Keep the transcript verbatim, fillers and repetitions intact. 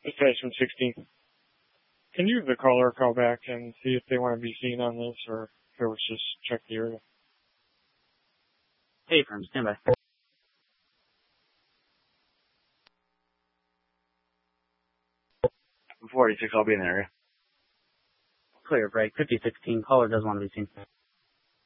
Attachment sixteen. Can you have the caller call back and see if they want to be seen on this, or if it was just check the area? Hey, firm, stand by. forty-six, I'll be in the area. Clear, break. fifty sixteen, caller does want to be seen.